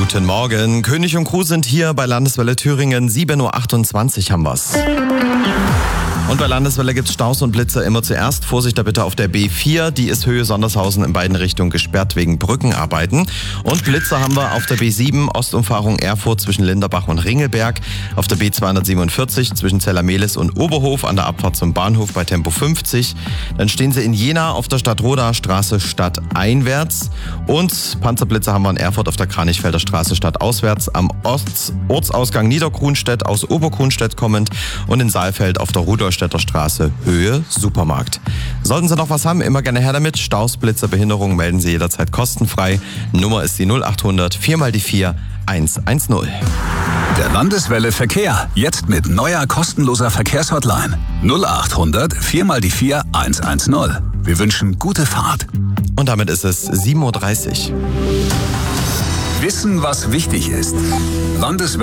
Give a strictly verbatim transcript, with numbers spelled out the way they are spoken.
Guten Morgen. König und Crew sind hier bei Landeswelle Thüringen. sieben Uhr achtundzwanzig haben wir's. Und bei Landeswelle gibt's Staus und Blitzer immer zuerst. Vorsicht da bitte auf der B vier. Die ist Höhe Sondershausen in beiden Richtungen gesperrt wegen Brückenarbeiten. Und Blitzer haben wir auf der B sieben, Ostumfahrung Erfurt zwischen Linderbach und Ringelberg. Auf der B zweihundertsiebenundvierzig zwischen Zellermehlis und Oberhof an der Abfahrt zum Bahnhof bei Tempo fünfzig. Dann stehen sie in Jena auf der Stadtroder Straße stadteinwärts. Und Panzerblitzer haben wir in Erfurt auf der Kranichfelder Straße stadtauswärts. Am Orts- Ortsausgang Niedergrunstedt aus Obergrunstedt kommend. Und in Saalfeld auf der Rudolstädter Straße, Höhe Supermarkt. Sollten Sie noch was haben, immer gerne her damit. Staus, Blitzer, Behinderungen melden Sie jederzeit kostenfrei. Nummer ist die null achthundert vier mal die vier eins eins null. Der Landeswelle Verkehr. Jetzt mit neuer kostenloser Verkehrshotline. null achthundert vier mal die vier eins eins null. Wir wünschen gute Fahrt. Und damit ist es sieben Uhr dreißig. Wissen, was wichtig ist. Landeswelle